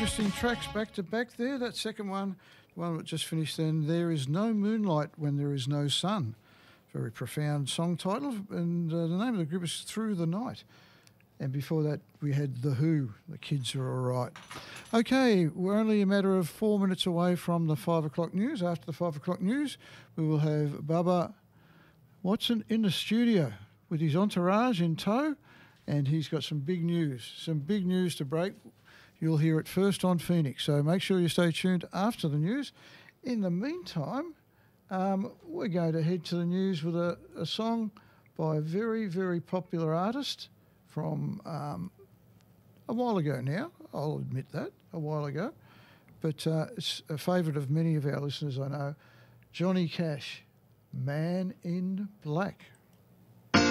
interesting tracks back to back there. That second one that just finished then, There Is No Moonlight When There Is No Sun. Very profound song title. And the name of the group is Through the Night. And before that, we had The Who, The Kids Are All Right. Okay, we're only a matter of 4 minutes away from the 5 o'clock news. After the 5 o'clock news, we will have Bubba Watson in the studio with his entourage in tow, and he's got some big news to break. You'll hear it first on Phoenix, so make sure you stay tuned after the news. In the meantime, we're going to head to the news with a song by a very, very popular artist from a while ago now. I'll admit that, a while ago. But it's a favourite of many of our listeners, I know. Johnny Cash, Man in Black.